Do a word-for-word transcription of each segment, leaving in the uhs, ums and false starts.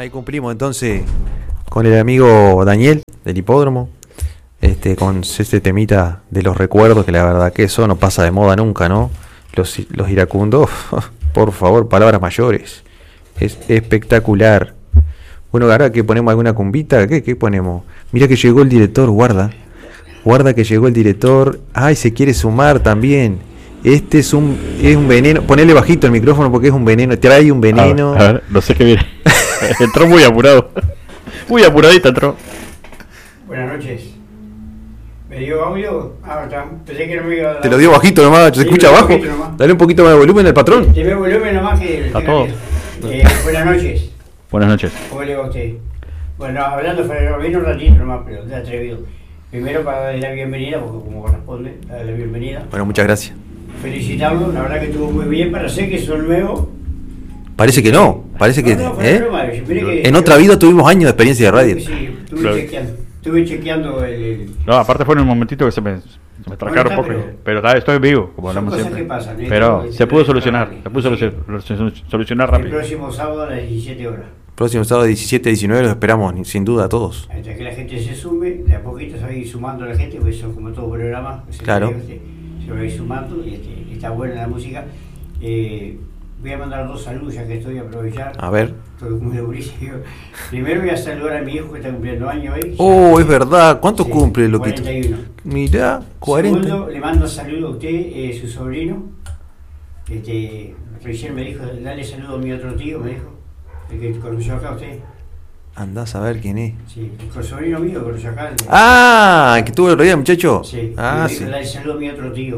ahí cumplimos entonces con el amigo Daniel del hipódromo, este, con este temita de los recuerdos, que la verdad que eso no pasa de moda nunca, ¿no? Los, los iracundos, por favor, palabras mayores. Es espectacular. Bueno, ahora que ponemos alguna cumbita, ¿qué, qué ponemos? Mira que llegó el director, guarda. Guarda que llegó el director. Ay, se quiere sumar también. Este es un es un veneno. Ponele bajito el micrófono porque es un veneno. Trae un veneno. A ver, a ver, no sé qué viene. Entró muy apurado. Muy apuradita entró. Buenas noches. ¿Me dio audio? Ah, está. Pensé que no me iba a dar. Te lo dio bajito nomás, se Sí, escucha un abajo. poquito nomás. Dale un poquito más de volumen al patrón. Te veo volumen nomás que... Está que todo. Eh, buenas noches. Buenas noches. ¿Cómo le va a usted? Bueno, hablando fuera, vino un ratito nomás, pero de atrevido. Primero para darle la bienvenida, porque como corresponde, darle la bienvenida. Bueno, muchas gracias. Felicitarlo, la verdad que estuvo muy bien, para ser que son nuevos. Parece que no, parece que, No, no, fuera ¿eh? broma, yo miré que- En otra vida tuvimos años de experiencia de radio. Sí, estuve Claro. chequeando, estuve chequeando el... el No, aparte fue en un momentito que se me, se me trancaron un Bueno, poco. está, Pero, pero- pero está, estoy vivo, como Son hablamos cosas siempre. que pasan, ¿eh? Pero Esto- se pudo esto- solucionar, se pudo Sí. solucionar, solucionar El rápido. próximo sábado a las diecisiete horas. Próximo sábado diecisiete, diecinueve los esperamos, sin duda, a todos. Hasta que la gente se sume, de a poquito se va a ir sumando la gente, porque eso como todo programa, se, Claro. se, se va a ir sumando y este, está buena la música. Eh, voy a mandar dos saludos ya que estoy a aprovechar. A ver. Estoy muy durísimo. Primero voy a saludar a mi hijo que está cumpliendo años hoy. Oh, es verdad. ¿Cuánto Sí, cumple, loquito? cuarenta y uno. Mirá, cuarenta. Segundo, le mando saludo a usted, eh, su sobrino. Este, recién me dijo, dale saludo a mi otro tío, me dijo, el que conoció acá a usted. Andás a ver quién es. Sí, el sobrino mío conoció acá. el- Ah, que tuvo el otro día, muchacho. Sí, Ah, y me sí. dijo, dale saludo a mi otro tío.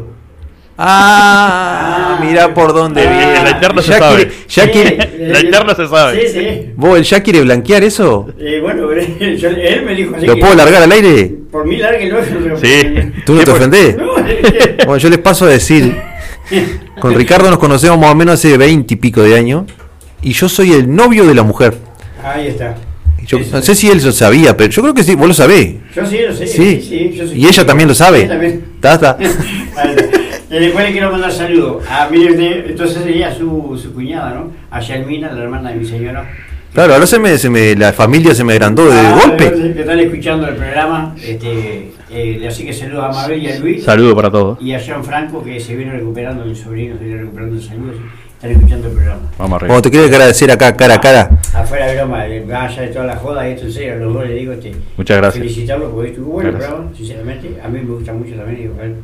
Ah, Ah, mirá por dónde ah, viene. la interna se Ya sabe. quiere, ya Sí, quiere. eh, La interna se sabe. Sí, sí. ¿Vos, él ya quiere blanquear eso? Eh, bueno, yo- él me dijo así. ¿Lo que- puedo largar al aire? Por mí, lárguelo. pero- Sí. ¿Tú no Sí, te pues- ofendés? No, es que- Bueno, yo les paso a decir. Con Ricardo nos conocemos más o menos hace veinte y pico de años. Y yo soy el novio de la mujer. Ahí está. Yo Eso. no sé si él lo sabía, pero yo creo que sí, vos lo sabés. Yo sí lo sé. Sí. sí, yo soy- Y ella también lo sabe. Ella también. Está, está. Ahí está. Y después le quiero mandar saludos. A mí, entonces sería su, su cuñada, ¿no? A Yalmina, la hermana de mi señora. Claro, ahora se me, se me, la familia se me agrandó de Ah, golpe. Que están escuchando el programa. Este, eh, así que saludos a Mabel y a Luis. Saludo para todos. Y a Gianfranco, que se viene recuperando, mi sobrino se viene recuperando en salud. Están escuchando el programa. Vamos arriba. Bueno, te quiero agradecer acá, cara a cara. Afuera de broma, eh, más allá de toda la joda, esto en serio, a los dos les digo este, Muchas gracias. felicitarlos porque estuvo bueno el Gracias. programa, sinceramente. A mí me gusta mucho también, digo, bueno.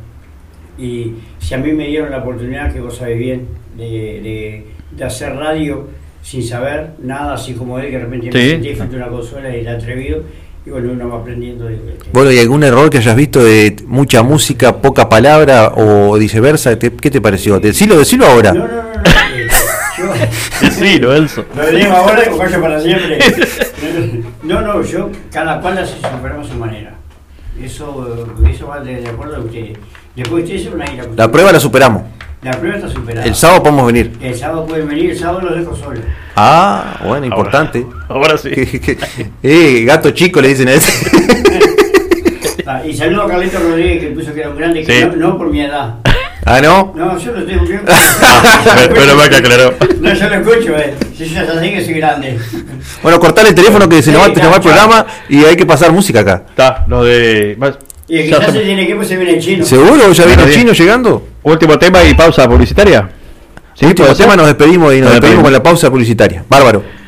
Y si a mí me dieron la oportunidad, que vos sabés bien, de, de, de hacer radio sin saber nada, así como él, que de repente me Sí. sentí frente a una consola y era atrevido, y bueno, uno va aprendiendo. De, de- Bueno, ¿y algún error que hayas visto de mucha música, poca palabra o viceversa? ¿Te- ¿Qué te pareció? Decilo, decilo ahora. No, no, no, no. eh, yo, Sí, lo Elso. Lo digo ahora y callo para siempre. No, no, yo, cada cual hace su programa a su manera. Eso, eso va de, de acuerdo a ustedes. Después ustedes son una ira. La prueba la superamos. La prueba está superada. El sábado podemos venir. El sábado pueden venir, el sábado los dejo solos. Ah, bueno, importante. Ahora, ahora sí. eh, gato chico le dicen a ese. Ah, y saludo a Carlito Rodríguez, que puso que era un grande, que Sí. no, no por mi edad. Ah, ¿no? No, yo lo estoy bien. Pero me que aclaró. No, yo lo escucho, eh. Si yo ya sé que soy grande. Bueno, cortale el teléfono que se nos va, Sí, se nos va el chao. programa y hay que pasar música acá. Está, lo de. más- Y el que ya ya se estamos- tiene que pues se viene el chino. ¿Seguro? ¿Ya viene Bueno, el bien. chino llegando? Último tema y pausa publicitaria. Sí, último ¿puede ser? tema, nos despedimos y nos Nos despedimos despedimos. con la pausa publicitaria. Bárbaro.